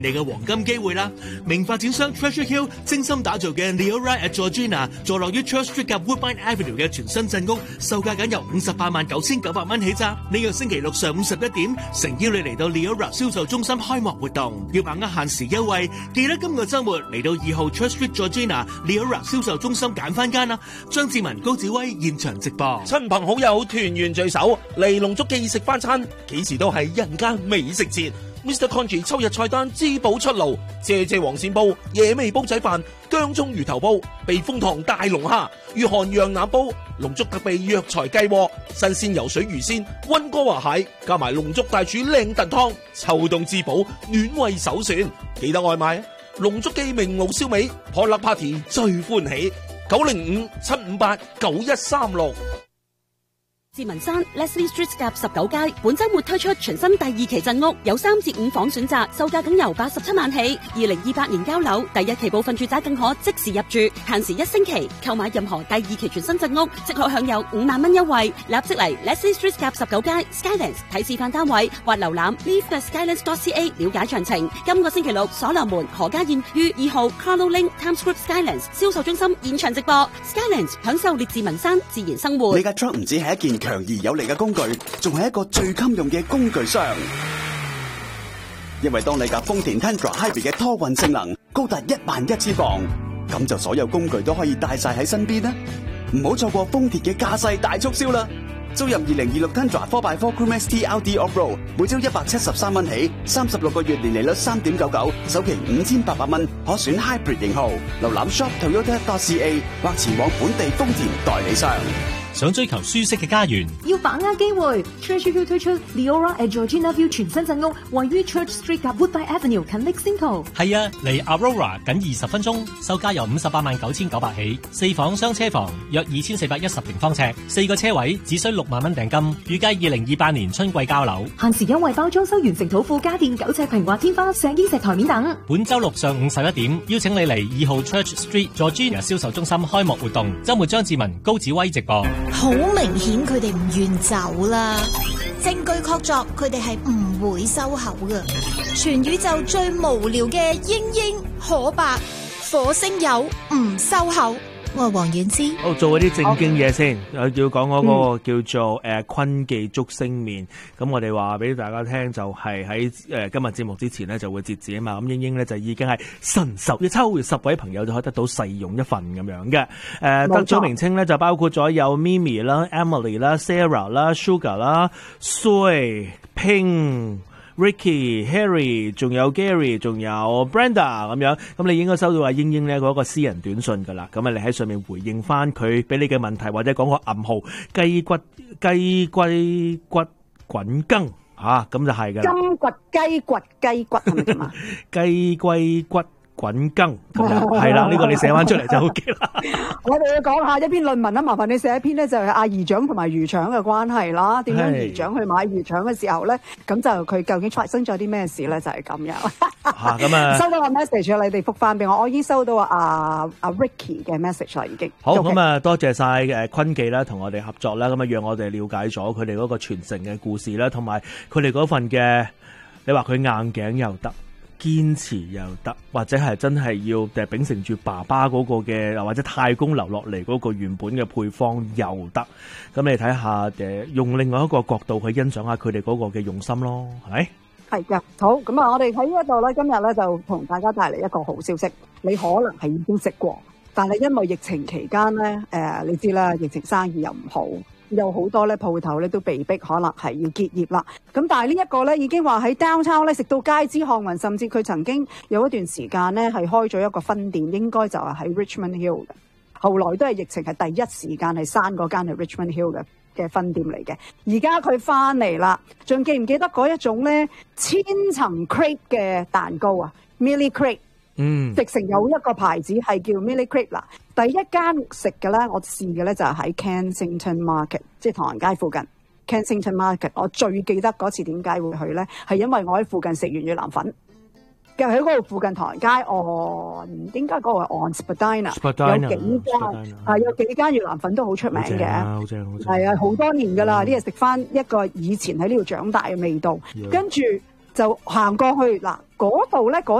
你嘅黃金機會啦！名發展商 Treasure Hill 精心打造嘅 Leora at Georgina 坐落於 Church Street 及 Woodbine Avenue 嘅全新鎮屋，售價僅由589900起咋！呢個星期六上午11點，誠邀你嚟到 Leora 銷售中心開幕活動，要把握限時優惠，記得今個週末嚟到2號 Church Street Georgina Leora 銷售中心揀翻間啦！張志文、高子威現場直播， 親朋好友團圓聚首嚟龍竹記食翻餐，幾時都係人間美食節。Mr. Congee 秋日菜單滋補出爐，謝黃鱔煲、野味煲仔飯、薑葱魚頭煲、避風塘大龍蝦、御寒羊腩煲、龍竹特備藥材雞鍋、新鮮游水魚鮮、溫哥華蟹，加埋龍竹大廚靚燉湯，秋冬滋補暖胃首選，記得外賣啊！龍竹記明爐燒味，Potluck Party 最歡喜，905-758-9136。 志文山 Leslie Street 夾19街，本周末推出全新第2期鎮屋，有3至5房選擇，售價僅由87萬起。2028年交樓，第1期部分住宅更可即時入住，限時1星期。購買任何第2期全新鎮屋，即可享有5萬蚊優惠。立即嚟 Leslie Street 夾19街 Skylands 睇示範單位，或瀏覽 leave.skylands.ca 了解詳情。今個星期六，所羅門何家燕於2號 Carlo Link Times Square Skylands 銷售中心現場直播 ，Skylands 享受列治文山自然生活。 你架 truck 唔止係一件強而有力嘅工具，仲係一個最襟用嘅工具箱。因為當你架豐田 Tundra Hybrid 嘅拖運性能高達11000磅，咁就所有工具都可以帶晒喺身邊啦。唔好錯過豐田嘅駕駛大促銷啦！租入2026 Tundra 4x4 Crew Max TRD Off-Road， 每周173蚊起，36個月年利率3.99%，首期5800蚊，可選 Hybrid 型號。瀏覽 shop.toyota.ca 或前往本地豐田代理商。 想追求舒適嘅家園， 要把握機會。Treasure Hill 推出 Leora at Georgina View 全新鎮屋，位於 Church Street 及 Woodbine Avenue 近 Lexington。 係啊，離 Aurora 僅20分鐘，售價由589900起，4房雙車房，約2410平方尺，4個車位，只需6萬蚊訂金，預計2028年春季交樓。 限時優惠包裝修完成土庫家電9尺平滑天花、石英石台面等。 本週六上午11點，邀請你嚟2號 Church Street Georgina 銷售中心開幕活動，週末張志文、高子威直播。 好明顯佢哋唔願走啦，證據確鑿佢哋係唔會收口㗎。全宇宙最無聊嘅英可白，火星友唔收口。我係黃婉之。 好，做嗰啲正經嘢先，要講嗰個叫做坤記竹升麵。咁我哋話俾大家聽，就係喺今日節目之前呢就會截止啊嘛。咁英英呢就已經係神手一抽，10位朋友就可以得到試用一份咁樣嘅。得獎名稱呢就包括咗有 Mimi 啦、Emily 啦、Sarah 啦、Sugar 啦、Soy、Ping、Ricky、Harry， 仲有 Gary， 仲有 Brenda 咁樣，咁你應該收到阿英英呢嗰個私人短信噶啦，咁啊你喺上面回應翻佢俾你嘅問題，或者講個暗號雞龜骨滾羹吓，咁就係噶啦。 金骨雞骨係咪點啊？ 雞龜骨滾羹咁樣係啦，呢個你寫翻出嚟就 OK 啦。 我哋要講下一篇論文啦，麻煩你寫一篇呢，就係阿姨丈同埋魚腸嘅關係啦。點樣姨丈去買魚腸嘅時候咧，咁就佢究竟發生咗啲咩事咧？就係咁樣。咁啊，收到個 message 你哋覆翻俾我已經收到阿 Ricky 嘅 message 啦，已經。 好，咁啊，多謝晒坤記啦，同我哋合作啦，咁啊，讓我哋了解咗佢哋嗰個傳承嘅故事啦，同埋佢哋嗰份嘅，你話佢硬頸又得。堅持又得，或者係真係要秉承住爸爸嗰個嘅，或者太公留落嚟嗰個原本嘅配方又得。咁你睇下用另外一個角度去欣賞下佢哋嗰個嘅用心咯，係咪？ 係嘅，好，咁啊，我哋喺呢一度咧，今日咧就同大家帶嚟一個好消息。你可能係已經食過，但係因為疫情期間咧，你知啦，疫情生意又唔好。有好多咧鋪頭咧都被逼可能係要結業啦，咁但係呢一個咧已經話喺 downtown 咧食到街知巷聞，甚至佢曾經有一段時間咧係開咗一個分店，應該就係喺 Richmond Hill 嘅。後來都係疫情係第一時間係閂嗰間係 Richmond Hill 嘅分店嚟嘅。而家佢翻嚟啦，仲記唔記得嗰一種咧千層 crepe 嘅蛋糕啊 Millie Crepe？直成有一個牌子係叫 Millie Crepe 啦。第一間食嘅咧，我試嘅咧就係喺 Kensington Market， 即係唐人街附近 Kensington Market。我最記得嗰次點解會去咧，係因為我喺附近食完越南粉，嘅喺嗰度附近唐人街應該嗰個係 Spadina， 有幾間越南粉都好出名嘅， 好正， 係啊，好多年噶啦，呢係食翻一個以前喺呢度長大嘅味道，跟住就行過去嗱，嗰度咧